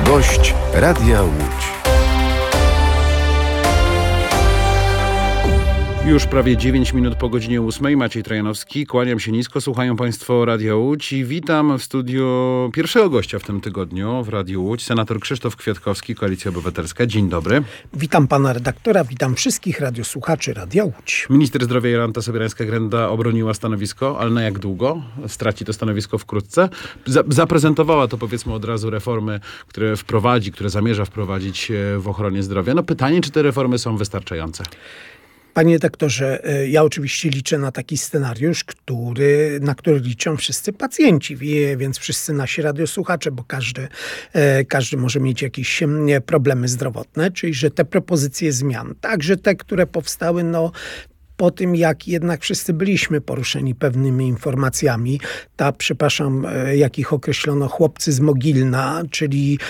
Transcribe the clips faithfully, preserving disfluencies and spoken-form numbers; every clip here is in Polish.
Gość Radia Łódź. Już prawie dziewięć minut po godzinie ósmej. Maciej Trojanowski, kłaniam się nisko. Słuchają Państwo Radia Łódź i witam w studiu pierwszego gościa w tym tygodniu w Radiu Łódź, senator Krzysztof Kwiatkowski, Koalicja Obywatelska. Dzień dobry. Witam pana redaktora, witam wszystkich radiosłuchaczy Radia Łódź. Minister zdrowia Jolanta Sobierańska-Grenda obroniła stanowisko, ale na jak długo? Straci to stanowisko wkrótce. Zaprezentowała to, powiedzmy od razu, reformy, które wprowadzi, które zamierza wprowadzić w ochronie zdrowia. No pytanie, czy te reformy są wystarczające? Panie redaktorze, ja oczywiście liczę na taki scenariusz, który, na który liczą wszyscy pacjenci, więc wszyscy nasi radiosłuchacze, bo każdy, każdy może mieć jakieś problemy zdrowotne, czyli że te propozycje zmian, także te, które powstały, no po tym, jak jednak wszyscy byliśmy poruszeni pewnymi informacjami, ta, przepraszam, jak ich określono, chłopcy z Mogilna, czyli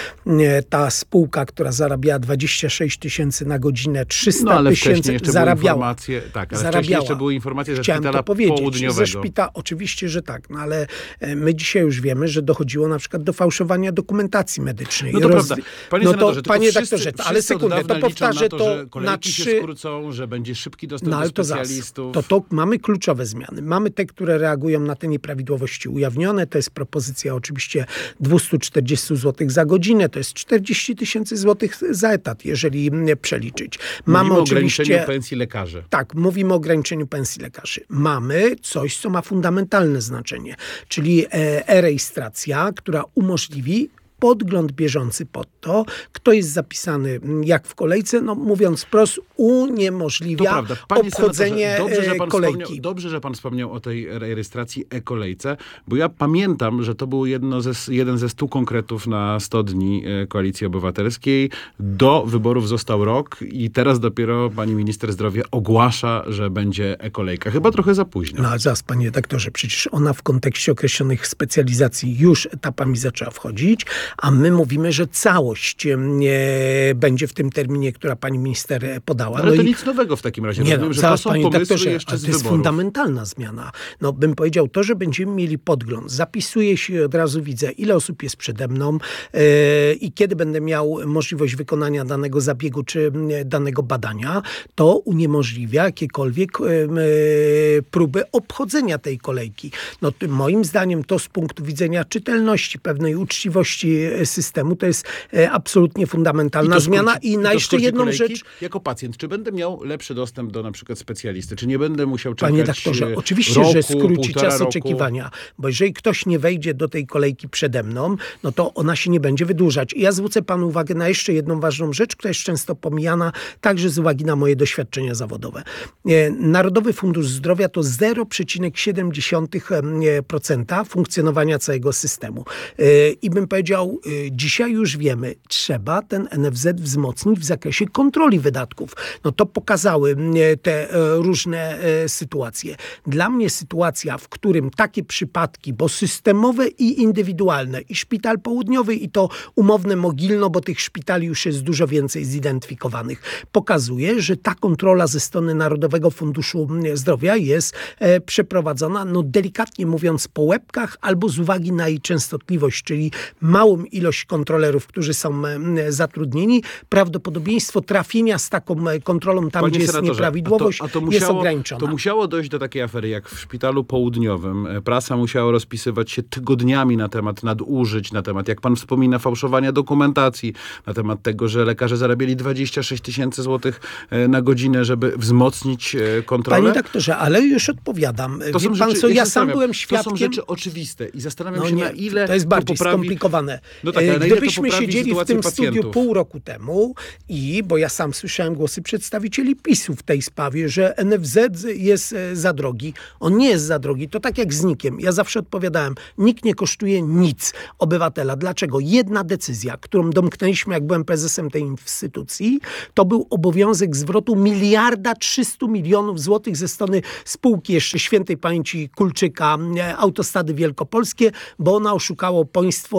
ta spółka, która zarabiała dwadzieścia sześć tysięcy na godzinę, trzysta tysięcy no, zarabiała. Tak, ale zarabiała. wcześniej jeszcze były informacje ze Chciałem szpitala to powiedzieć, południowego. Ze szpitala, oczywiście, że tak, no ale my dzisiaj już wiemy, że dochodziło na przykład do fałszowania dokumentacji medycznej. No to Roz... prawda. Panie no senatorze, to, panie wszyscy, redaktorze, ale sekundę, to powtarzę to, to że kolejki na trzy... się skrócą, że będzie szybki dostęp no, do specjalistów. To, to mamy kluczowe zmiany. Mamy te, które reagują na te nieprawidłowości ujawnione. To jest propozycja oczywiście dwieście czterdzieści złotych za godzinę. To jest czterdzieści tysięcy złotych za etat, jeżeli przeliczyć. Mamy mówimy oczywiście, o ograniczeniu pensji lekarzy. Tak, mówimy o ograniczeniu pensji lekarzy. Mamy coś, co ma fundamentalne znaczenie, czyli e-rejestracja, która umożliwi podgląd bieżący pod to, kto jest zapisany jak w kolejce, no mówiąc wprost, uniemożliwia obchodzenie dobrze, że pan kolejki. Dobrze, że pan wspomniał o tej rejestracji e-kolejce, bo ja pamiętam, że to był jedno ze, jeden ze stu konkretów na sto dni Koalicji Obywatelskiej. Do wyborów został rok i teraz dopiero pani minister zdrowia ogłasza, że będzie e-kolejka. Chyba trochę za późno. No a zaraz, panie redaktorze, przecież ona w kontekście określonych specjalizacji już etapami zaczęła wchodzić, a my mówimy, że całość e, będzie w tym terminie, która pani minister podała. Ale no to i... nic nowego w takim razie. Nie, Rozumiem, no, że zaraz, to są panie pomysły doktorze, jeszcze ale z to jest wyborów. fundamentalna zmiana. No bym powiedział to, że będziemy mieli podgląd. Zapisuję się, od razu widzę, ile osób jest przede mną e, i kiedy będę miał możliwość wykonania danego zabiegu czy danego badania, to uniemożliwia jakiekolwiek e, próby obchodzenia tej kolejki. No to, moim zdaniem to z punktu widzenia czytelności, pewnej uczciwości systemu, to jest e, absolutnie fundamentalna I zmiana. skróci, I na jeszcze jedną kolejki. rzecz. Jako pacjent, czy będę miał lepszy dostęp do na przykład specjalisty? Czy nie będę musiał czekać Panie doktorze, oczywiście, roku, że skróci czas roku. oczekiwania, bo jeżeli ktoś nie wejdzie do tej kolejki przede mną, no to ona się nie będzie wydłużać. I ja zwrócę panu uwagę na jeszcze jedną ważną rzecz, która jest często pomijana, także z uwagi na moje doświadczenia zawodowe. Narodowy Fundusz Zdrowia to zero przecinek siedem procent funkcjonowania całego systemu. I bym powiedział, dzisiaj już wiemy, trzeba ten N F Z wzmocnić w zakresie kontroli wydatków. No to pokazały te różne sytuacje. Dla mnie sytuacja, w którym takie przypadki, bo systemowe i indywidualne, i szpital południowy, i to umowne Mogilno, bo tych szpitali już jest dużo więcej zidentyfikowanych, pokazuje, że ta kontrola ze strony Narodowego Funduszu Zdrowia jest przeprowadzona, no delikatnie mówiąc, po łebkach albo z uwagi na jej częstotliwość, czyli małą ilość kontrolerów, którzy są zatrudnieni, prawdopodobieństwo trafienia z taką kontrolą tam, Panie gdzie jest senatorze, nieprawidłowość, a to, a to musiało, jest ograniczona. To musiało dojść do takiej afery, jak w Szpitalu Południowym. Prasa musiała rozpisywać się tygodniami na temat nadużyć, na temat, jak pan wspomina, fałszowania dokumentacji, na temat tego, że lekarze zarabiali dwadzieścia sześć tysięcy złotych na godzinę, żeby wzmocnić kontrolę. Panie doktorze, ale już odpowiadam. To są Wie pan rzeczy, co, ja, ja sam byłem świadkiem... To są rzeczy oczywiste i zastanawiam no się, nie, na ile to jest bardziej to poprawi... skomplikowane. No tak, ale na ile Gdybyśmy to siedzieli w tym pacjentów? studiu pół roku temu i, bo ja sam słyszałem głosy przedstawicieli PiSu w tej sprawie, że N F Z jest za drogi. On nie jest za drogi. To tak jak z nikiem. Ja zawsze odpowiadałem, nikt nie kosztuje nic obywatela. Dlaczego? Jedna decyzja, którą domknęliśmy, jak byłem prezesem tej instytucji, to był obowiązek zwrotu miliarda trzystu milionów złotych ze strony spółki jeszcze świętej pamięci Kulczyka, Autostrady Wielkopolskie, bo ona oszukało państwo na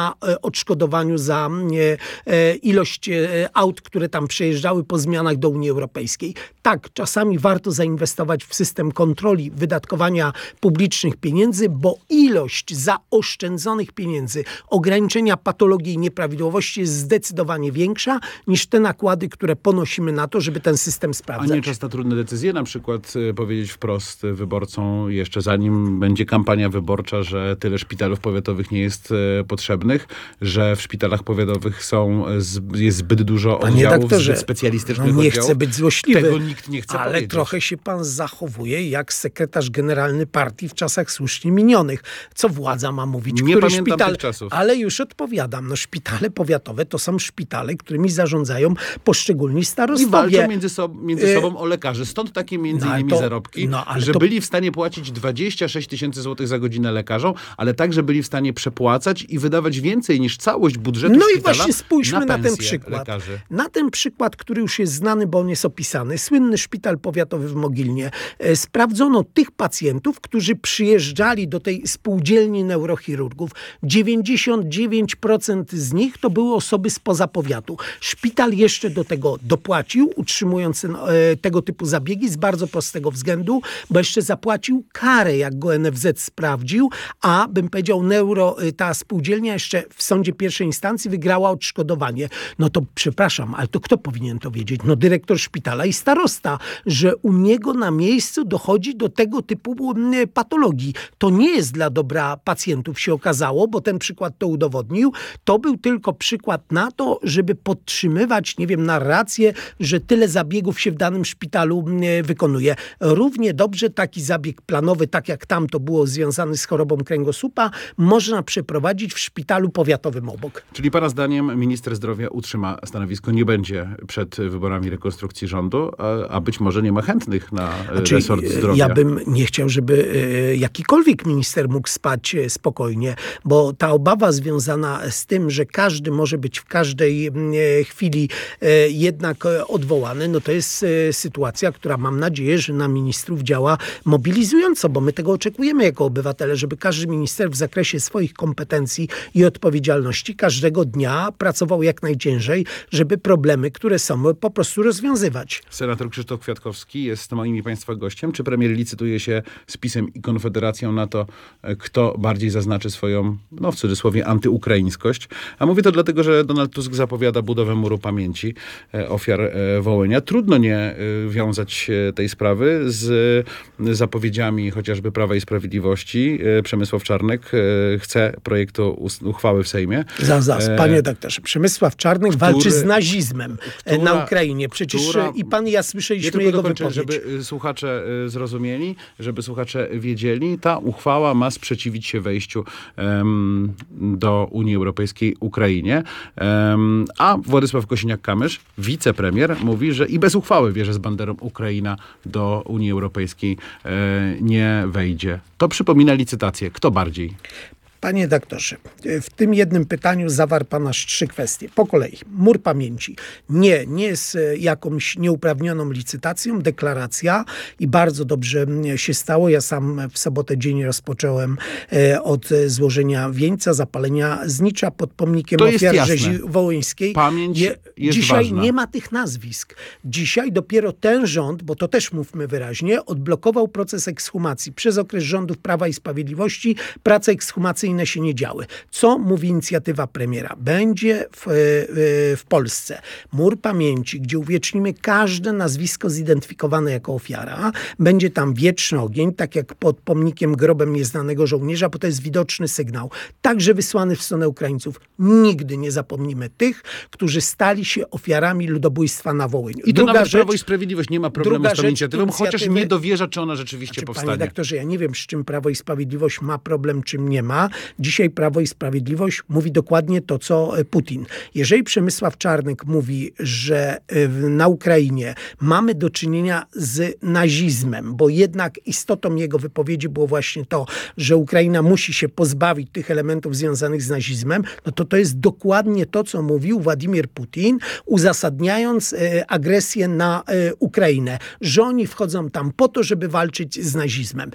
na e, odszkodowaniu za e, e, ilość e, aut, które tam przejeżdżały po zmianach do Unii Europejskiej. Tak, czasami warto zainwestować w system kontroli wydatkowania publicznych pieniędzy, bo ilość zaoszczędzonych pieniędzy, ograniczenia patologii i nieprawidłowości jest zdecydowanie większa niż te nakłady, które ponosimy na to, żeby ten system sprawdzać. A nie czas na trudne decyzje? Na przykład y, powiedzieć wprost wyborcom, jeszcze zanim będzie kampania wyborcza, że tyle szpitalów powiatowych nie jest y, potrzebnych, że w szpitalach powiatowych są, z, jest zbyt dużo Panie oddziałów, doktorze, zbyt specjalistycznych no nie oddziałów. chcę być złośliwy, Tego nikt nie chce ale powiedzieć. trochę się pan zachowuje jak sekretarz generalny partii w czasach słusznie minionych. Co władza ma mówić? Nie Który pamiętam szpital? tych czasów. Ale już odpowiadam. No, szpitale powiatowe to są szpitale, którymi zarządzają poszczególni I starostowie. walczą między, sob- między Y- sobą o lekarzy. Stąd takie między No, ale innymi to- zarobki, no, ale że to- byli w stanie płacić dwadzieścia sześć tysięcy złotych za godzinę lekarzom, ale także byli w stanie przepłacać i wydawać więcej niż całość budżetu No i szpitala właśnie spójrzmy na, na, ten pensje przykład. lekarzy. Na ten przykład, który już jest znany, bo on jest opisany. Słynny szpital powiatowy w Mogilnie. E, sprawdzono tych pacjentów, którzy przyjeżdżali do tej spółdzielni neurochirurgów. dziewięćdziesiąt dziewięć procent z nich to były osoby spoza powiatu. Szpital jeszcze do tego dopłacił, utrzymując e, tego typu zabiegi z bardzo prostego względu, bo jeszcze zapłacił karę, jak go N F Z sprawdził, a bym powiedział, neuro, ta spółdzielnia jeszcze w sądzie pierwszej instancji wygrała odszkodowanie. No to przepraszam, ale to kto powinien to wiedzieć? No dyrektor szpitala i starosta, że u niego na miejscu dochodzi do tego typu mm, patologii. To nie jest dla dobra pacjentów, się okazało, bo ten przykład to udowodnił. To był tylko przykład na to, żeby podtrzymywać, nie wiem, narrację, że tyle zabiegów się w danym szpitalu mm, wykonuje. Równie dobrze taki zabieg planowy, tak jak tam to było związany z chorobą kręgosłupa, można przeprowadzić w szpitalu powiatowym obok. Czyli pana zdaniem minister zdrowia utrzyma stanowisko, nie będzie przed wyborami rekonstrukcji rządu, a, a być może nie ma chętnych na Znaczy, resort zdrowia. ja bym nie chciał, żeby e, jakikolwiek minister mógł spać e, spokojnie, bo ta obawa związana z tym, że każdy może być w każdej e, chwili e, jednak e, odwołany, no to jest e, sytuacja, która mam nadzieję, że na ministrów działa mobilizująco, bo my tego oczekujemy jako obywatele, żeby każdy minister w zakresie swoich kompetencji i odpowiedzialności każdego dnia pracował jak najciężej, żeby problemy, które są, po prostu rozwiązywać. Senator Krzysztof Kwiatkowski jest moim i państwa gościem. Czy premier licytuje się z PiS-em i Konfederacją na to, kto bardziej zaznaczy swoją, no w cudzysłowie, antyukraińskość? A mówię to dlatego, że Donald Tusk zapowiada budowę muru pamięci e, ofiar e, Wołynia. Trudno nie e, wiązać e, tej sprawy z e, zapowiedziami chociażby Prawa i Sprawiedliwości. E, Przemysław Czarnek e, chce projektu us- uchwały w Sejmie. Za, za, E, panie doktorze. Przemysław Czarnek który- walczy z nazizmem e, która- na Ukrainie. Przecież która- e, i pan i ja Ja słyszeliśmy tylko jego dokończę, wypowiedź. żeby y, słuchacze y, zrozumieli, żeby słuchacze wiedzieli. Ta uchwała ma sprzeciwić się wejściu em, do Unii Europejskiej Ukrainie. Em, a Władysław Kosiniak-Kamysz, wicepremier, mówi, że i bez uchwały wierzy z banderą Ukraina do Unii Europejskiej e, nie wejdzie. To przypomina licytację. Kto bardziej? Panie doktorze, w tym jednym pytaniu zawarł pan aż trzy kwestie. Po kolei. Mur pamięci. Nie, nie jest e, jakąś nieuprawnioną licytacją, deklaracja i bardzo dobrze m, się stało. Ja sam w sobotę dzień rozpocząłem e, od e, złożenia wieńca, zapalenia znicza pod pomnikiem To jest ofiar jasne. rzezi wołyńskiej. Pamięć Je, jest dzisiaj ważna. nie ma tych nazwisk. Dzisiaj dopiero ten rząd, bo to też mówmy wyraźnie, odblokował proces ekshumacji. Przez okres rządów Prawa i Sprawiedliwości prace ekshumacyjne się nie działy. Co mówi inicjatywa premiera? Będzie w, w Polsce mur pamięci, gdzie uwiecznimy każde nazwisko zidentyfikowane jako ofiara. Będzie tam wieczny ogień, tak jak pod pomnikiem grobem nieznanego żołnierza, bo to jest widoczny sygnał. Także wysłany w stronę Ukraińców. Nigdy nie zapomnimy tych, którzy stali się ofiarami ludobójstwa na Wołyniu. I to Druga nawet rzecz, Prawo i Sprawiedliwość nie ma problemu druga z tą rzecz, inicjatywą, chociaż inicjatywy- nie dowierza, czy ona rzeczywiście Znaczy, powstanie. panie doktorze, ja nie wiem, z czym Prawo i Sprawiedliwość ma problem, czym nie ma. Dzisiaj Prawo i Sprawiedliwość mówi dokładnie to, co Putin. Jeżeli Przemysław Czarnek mówi, że w- na Ukrainie mamy do czynienia z nazizmem, bo jednak istotą jego wypowiedzi było właśnie to, że Ukraina musi się pozbawić tych elementów związanych z nazizmem, no to to jest dokładnie to, co mówił Władimir Putin, uzasadniając e, agresję na e, Ukrainę, że oni wchodzą tam po to, żeby walczyć z nazizmem.